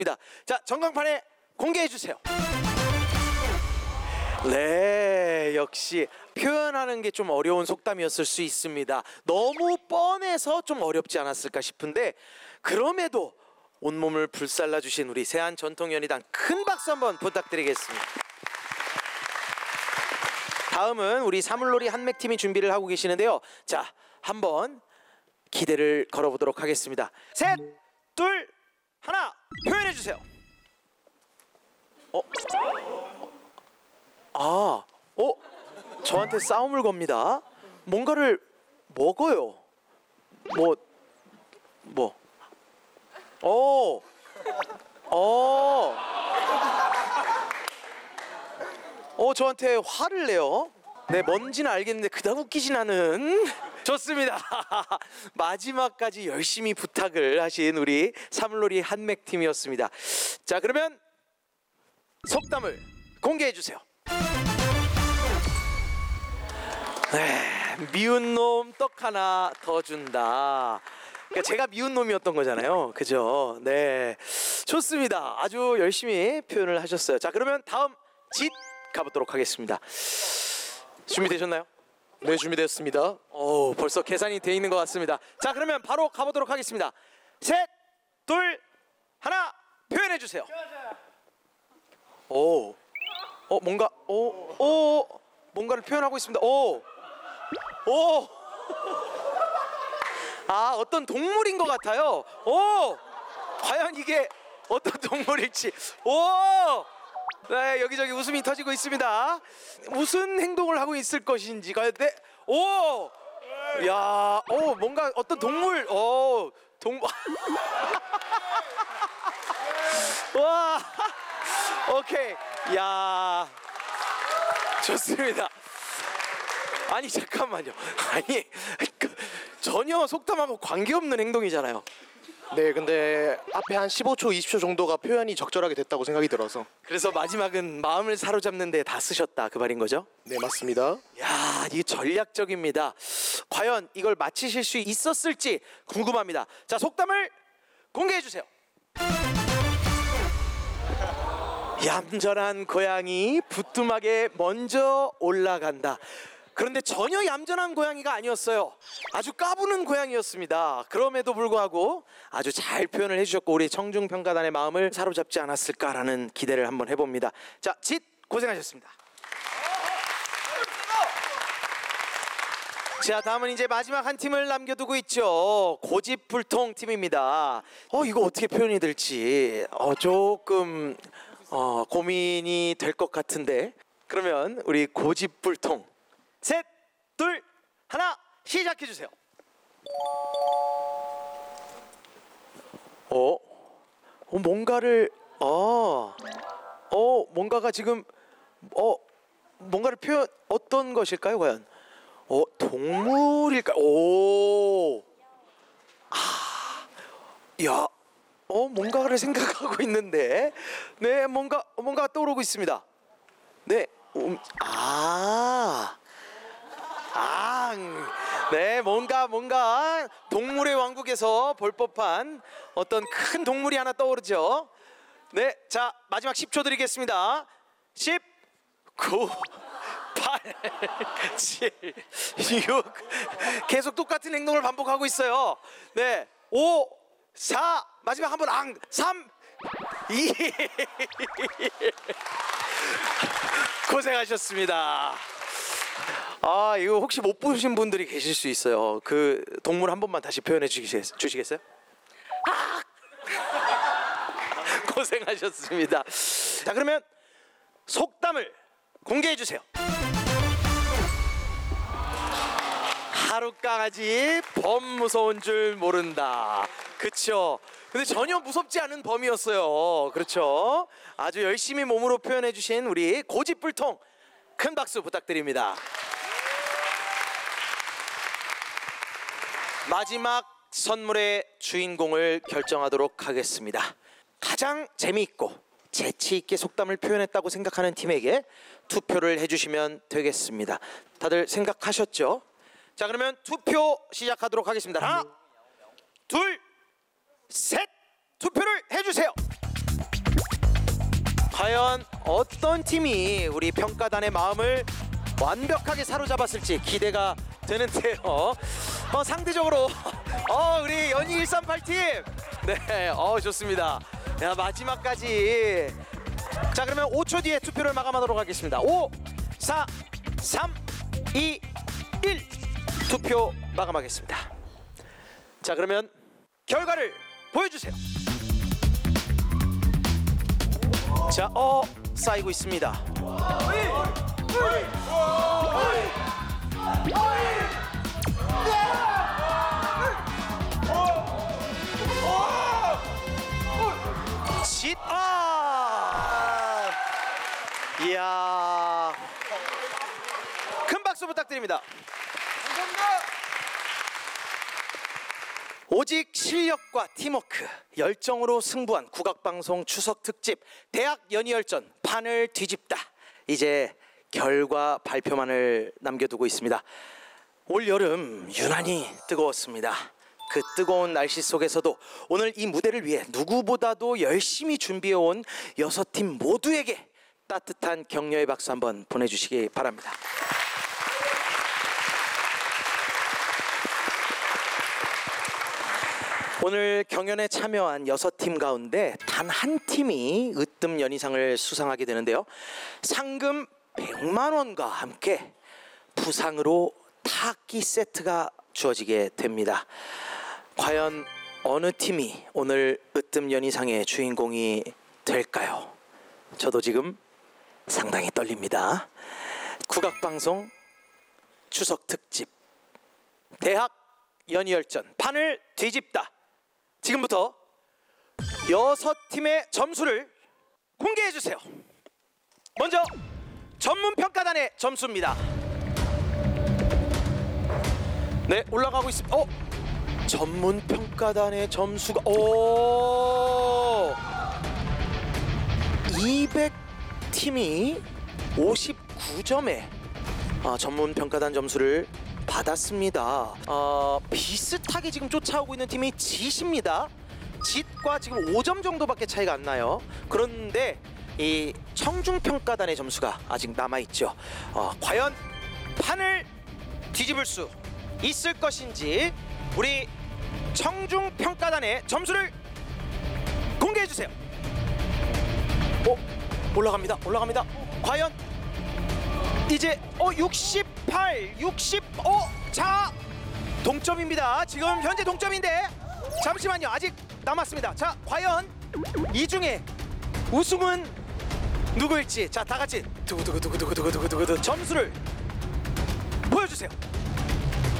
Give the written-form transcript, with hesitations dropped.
자, 전광판에 공개해 주세요. 네, 역시 표현하는 게 좀 어려운 속담이었을 수 있습니다. 너무 뻔해서 좀 어렵지 않았을까 싶은데, 그럼에도 온몸을 불살라 주신 우리 세안 전통연희단 큰 박수 한번 부탁드리겠습니다. 다음은 우리 사물놀이 한맥팀이 준비를 하고 계시는데요. 자, 한번 기대를 걸어보도록 하겠습니다. 셋, 둘, 하나, 표현해 주세요. 저한테 싸움을 겁니다. 뭔가를 먹어요. 저한테 화를 내요. 네, 뭔지는 알겠는데 그닥 웃기진 않은. 좋습니다. 마지막까지 열심히 부탁을 하신 우리 사물놀이 한맥팀이었습니다. 자, 그러면 속담을 공개해 주세요. 네, 미운 놈 떡 하나 더 준다. 그러니까 제가 미운 놈이었던 거잖아요, 그죠? 네, 좋습니다. 아주 열심히 표현을 하셨어요. 자, 그러면 다음 짓 가보도록 하겠습니다. 준비되셨나요? 네, 준비됐습니다. 벌써 계산이 돼 있는 것 같습니다. 자, 그러면 바로 가보도록 하겠습니다. 셋, 둘, 하나, 표현해 주세요. 뭔가를 표현하고 있습니다. 어떤 동물인 것 같아요. 과연 이게 어떤 동물일지. 네, 여기저기 웃음이 터지고 있습니다. 무슨 행동을 하고 있을 것인지. 네. 뭔가 어떤 동물. 와, 오케이. 야, 좋습니다. 아니, 잠깐만요. 아니, 전혀 속담하고 관계없는 행동이잖아요. 네, 근데 앞에 한 15초, 20초 정도가 표현이 적절하게 됐다고 생각이 들어서. 그래서 마지막은 마음을 사로잡는 데 다 쓰셨다, 그 말인 거죠? 네, 맞습니다. 야, 이게 전략적입니다. 과연 이걸 맞히실 수 있었을지 궁금합니다. 자, 속담을 공개해 주세요. 얌전한 고양이 부뚜막에 먼저 올라간다. 그런데 전혀 얌전한 고양이가 아니었어요. 아주 까부는 고양이였습니다. 그럼에도 불구하고 아주 잘 표현을 해주셨고, 우리 청중평가단의 마음을 사로잡지 않았을까라는 기대를 한번 해봅니다. 자, 짓 고생하셨습니다. 자, 다음은 이제 마지막 한 팀을 남겨두고 있죠. 고집불통 팀입니다. 이거 어떻게 표현이 될지 조금 고민이 될 것 같은데, 그러면 우리 고집불통 셋, 둘, 하나, 시작해 주세요. 뭔가가 지금 뭔가를 표현, 어떤 것일까요, 과연? 동물일까요? 뭔가를 생각하고 있는데, 네, 뭔가 떠오르고 있습니다. 네, 네, 뭔가 동물의 왕국에서 볼 법한 어떤 큰 동물이 하나 떠오르죠. 네, 자, 마지막 10초 드리겠습니다. 10, 9, 8, 7, 6. 계속 똑같은 행동을 반복하고 있어요. 네, 5, 4, 마지막 한번 3, 2. 고생하셨습니다. 이거 혹시 못 보신 분들이 계실 수 있어요. 그 동물 한 번만 다시 표현해 주시겠어요? 고생하셨습니다. 자, 그러면 속담을 공개해 주세요. 하룻강아지 범 무서운 줄 모른다. 그쵸? 근데 전혀 무섭지 않은 범이었어요. 그렇죠? 아주 열심히 몸으로 표현해 주신 우리 고집불통, 큰 박수 부탁드립니다. 마지막 선물의 주인공을 결정하도록 하겠습니다. 가장 재미있고 재치있게 속담을 표현했다고 생각하는 팀에게 투표를 해주시면 되겠습니다. 다들 생각하셨죠? 자, 그러면 투표 시작하도록 하겠습니다. 하나, 둘, 셋, 투표를 해주세요. 과연 어떤 팀이 우리 평가단의 마음을 완벽하게 사로잡았을지 기대가 되는데요. 상대적으로 우리 연희 138팀 네, 좋습니다. 야, 마지막까지. 자, 그러면 5초 뒤에 투표를 마감하도록 하겠습니다. 5, 4, 3, 2, 1 투표 마감하겠습니다. 자, 그러면 결과를 보여주세요. 자, 쌓이고 있습니다. 이야, 큰 박수 부탁드립니다. 오직 실력과 팀워크, 열정으로 승부한 국악방송 추석 특집 대학 연희열전 판을 뒤집다. 이제 결과 발표만을 남겨두고 있습니다. 올 여름 유난히 뜨거웠습니다. 그 뜨거운 날씨 속에서도 오늘 이 무대를 위해 누구보다도 열심히 준비해온 6팀 모두에게 따뜻한 격려의 박수 한번 보내주시기 바랍니다. 오늘 경연에 참여한 6팀 가운데 단 한 팀이 으뜸 연희상을 수상하게 되는데요. 상금 100만 원과 함께 부상으로 타악기 세트가 주어지게 됩니다. 과연 어느 팀이 오늘 으뜸 연희상의 주인공이 될까요? 저도 지금 상당히 떨립니다. 국악방송 추석 특집 대학 연희열전 판을 뒤집다. 지금부터 6팀의 점수를 공개해 주세요. 먼저 전문평가단의 점수입니다. 네, 올라가고 있습니다. 전문평가단의 점수가 200팀이 59점에 전문평가단 점수를 받았습니다. 비슷하게 지금 쫓아오고 있는 팀이 짓입니다. 짓과 지금 5점 정도밖에 차이가 안 나요. 그런데 이 청중평가단의 점수가 아직 남아있죠. 과연 판을 뒤집을 수 있을 것인지 우리 청중평가단의 점수를 공개해주세요. 올라갑니다. 과연 이제 68, 65. 자, 동점입니다. 지금 현재 동점인데 잠시만요. 아직 남았습니다. 자, 과연 이 중에 우승은 누구일지. 자, 다 같이 두구두구두구두구두구두구 점수를 보여주세요.